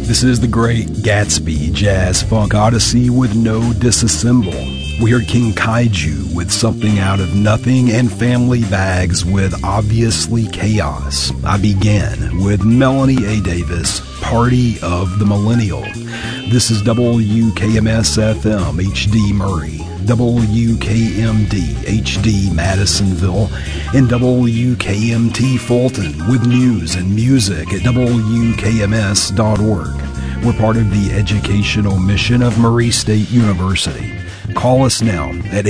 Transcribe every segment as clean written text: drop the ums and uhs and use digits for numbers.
This is the great Gatsby Jazz Funk Odyssey with no disassemble. We heard King Kaiju with Something Out of Nothing and Family Bags with Obviously Chaos. I began with Melanie A. Davis, Party of the Millennial. This is WKMS-FM HD Murray, WKMD HD Madisonville, and WKMT Fulton with news and music at WKMS.org. We're part of the educational mission of Murray State University. Call us now at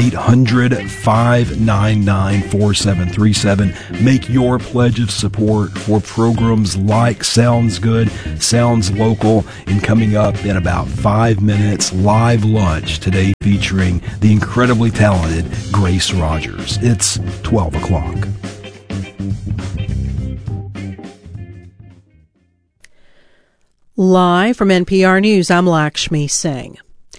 800-599-4737. Make your pledge of support for programs like Sounds Good, Sounds Local, and coming up in about 5 minutes, live lunch today featuring the incredibly talented Grace Rogers. It's 12 o'clock. Live from NPR News, I'm Lakshmi Singh.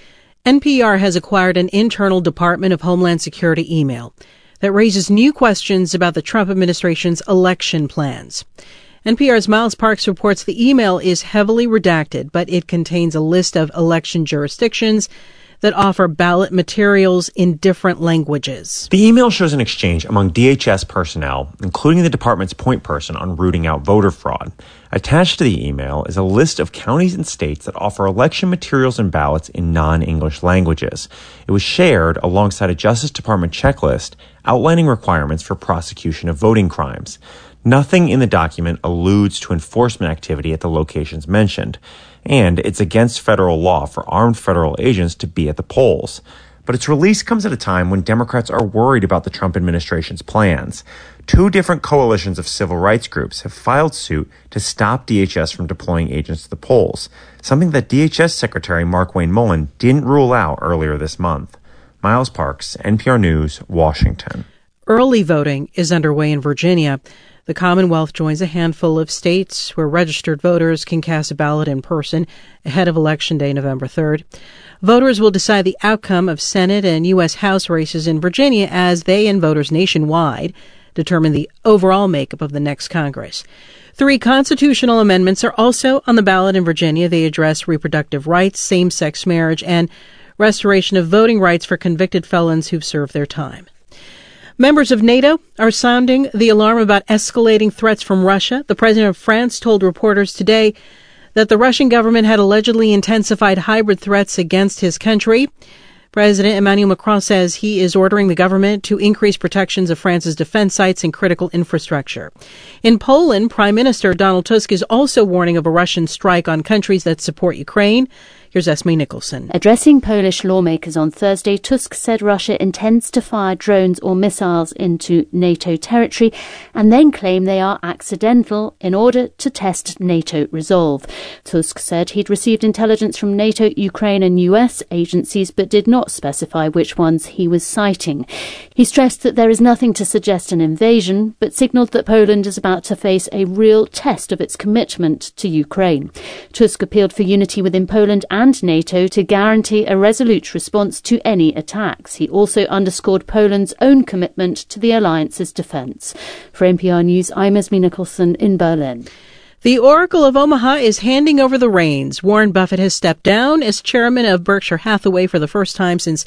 NPR has acquired an internal Department of Homeland Security email that raises new questions about the Trump administration's election plans. NPR's Miles Parks reports the email is heavily redacted, but it contains a list of election jurisdictions that offer ballot materials in different languages. The email shows an exchange among DHS personnel, including the department's point person on rooting out voter fraud. Attached to the email is a list of counties and states that offer election materials and ballots in non-English languages. It was shared alongside a Justice Department checklist outlining requirements for prosecution of voting crimes. Nothing in the document alludes to enforcement activity at the locations mentioned, and it's against federal law for armed federal agents to be at the polls. But its release comes at a time when Democrats are worried about the Trump administration's plans. 2 different coalitions of civil rights groups have filed suit to stop DHS from deploying agents to the polls, something that DHS Secretary Markwayne Mullin didn't rule out earlier this month. Miles Parks, NPR News, Washington. Early voting is underway in Virginia. The Commonwealth joins a handful of states where registered voters can cast a ballot in person ahead of Election Day, November 3rd. Voters will decide the outcome of Senate and U.S. House races in Virginia as they and voters nationwide determine the overall makeup of the next Congress. 3 constitutional amendments are also on the ballot in Virginia. They address reproductive rights, same-sex marriage, and restoration of voting rights for convicted felons who've served their time. Members of NATO are sounding the alarm about escalating threats from Russia. The president of France told reporters today that the Russian government had allegedly intensified hybrid threats against his country. President Emmanuel Macron says he is ordering the government to increase protections of France's defense sites and critical infrastructure. In Poland, Prime Minister Donald Tusk is also warning of a Russian strike on countries that support Ukraine. Here's Esme Nicholson. Addressing Polish lawmakers on Thursday, Tusk said Russia intends to fire drones or missiles into NATO territory and then claim they are accidental in order to test NATO resolve. Tusk said he'd received intelligence from NATO, Ukraine and US agencies, but did not specify which ones he was citing. He stressed that there is nothing to suggest an invasion, but signalled that Poland is about to face a real test of its commitment to Ukraine. Tusk appealed for unity within Poland and NATO to guarantee a resolute response to any attacks. He also underscored Poland's own commitment to the alliance's defence. For NPR News, I'm Esme Nicholson in Berlin. The Oracle of Omaha is handing over the reins. Warren Buffett has stepped down as chairman of Berkshire Hathaway for the first time since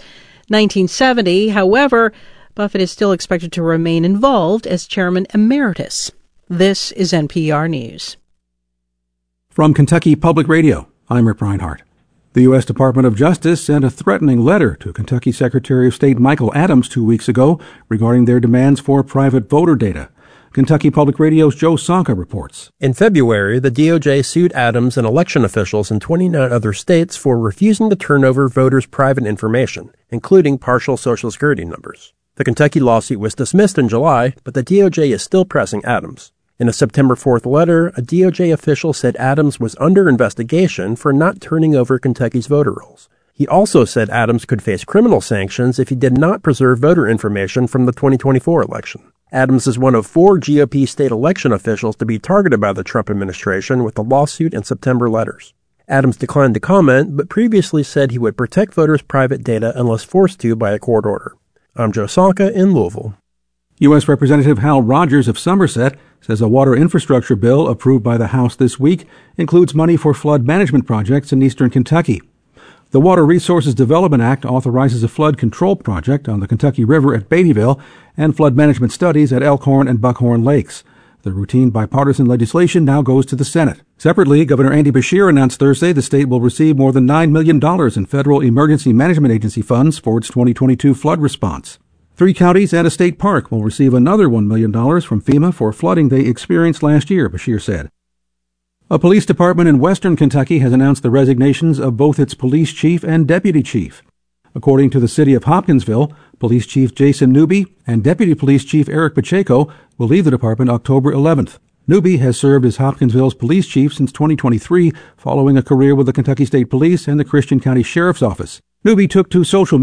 1970. However, Buffett is still expected to remain involved as chairman emeritus. This is NPR News. From Kentucky Public Radio, I'm Rip Reinhardt. The U.S. Department of Justice sent a threatening letter to Kentucky Secretary of State Michael Adams 2 weeks ago regarding their demands for private voter data. Kentucky Public Radio's Joe Sonka reports. In February, the DOJ sued Adams and election officials in 29 other states for refusing to turn over voters' private information, including partial Social Security numbers. The Kentucky lawsuit was dismissed in July, but the DOJ is still pressing Adams. In a September 4th letter, a DOJ official said Adams was under investigation for not turning over Kentucky's voter rolls. He also said Adams could face criminal sanctions if he did not preserve voter information from the 2024 election. Adams is one of 4 GOP state election officials to be targeted by the Trump administration with the lawsuit and September letters. Adams declined to comment, but previously said he would protect voters' private data unless forced to by a court order. I'm Joe Sonka in Louisville. U.S. Representative Hal Rogers of Somerset says a water infrastructure bill approved by the House this week includes money for flood management projects in eastern Kentucky. The Water Resources Development Act authorizes a flood control project on the Kentucky River at Beattyville and flood management studies at Elkhorn and Buckhorn Lakes. The routine bipartisan legislation now goes to the Senate. Separately, Governor Andy Beshear announced Thursday the state will receive more than $9 million in federal Emergency Management Agency funds for its 2022 flood response. 3 counties and a state park will receive another $1 million from FEMA for flooding they experienced last year, Beshear said. A police department in western Kentucky has announced the resignations of both its police chief and deputy chief. According to the city of Hopkinsville, Police Chief Jason Newby and Deputy Police Chief Eric Pacheco will leave the department October 11th. Newby has served as Hopkinsville's police chief since 2023, following a career with the Kentucky State Police and the Christian County Sheriff's Office. Newby took to social